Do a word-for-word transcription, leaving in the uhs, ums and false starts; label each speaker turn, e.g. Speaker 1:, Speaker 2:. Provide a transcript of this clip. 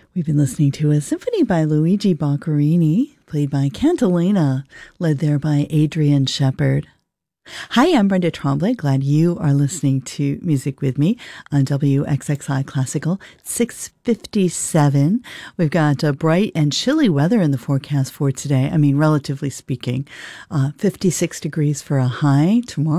Speaker 1: We've been listening to a symphony by Luigi Boccherini, played by Cantilena, led there by Adrian Shepard. Hi, I'm Brenda Tremblay. Glad you are listening to Music With Me on W X X I Classical six fifty-seven. We've got uh, bright and chilly weather in the forecast for today. I mean, relatively speaking, uh, fifty-six degrees for a high tomorrow.